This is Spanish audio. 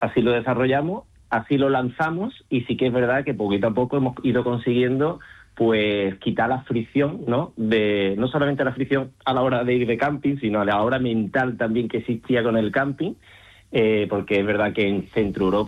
así lo desarrollamos, así lo lanzamos, y sí que es verdad que poquito a poco hemos ido consiguiendo pues quitar la fricción, ¿no? No solamente la fricción a la hora de ir de camping, sino a la hora mental también que existía con el camping, porque es verdad que en Centro Europa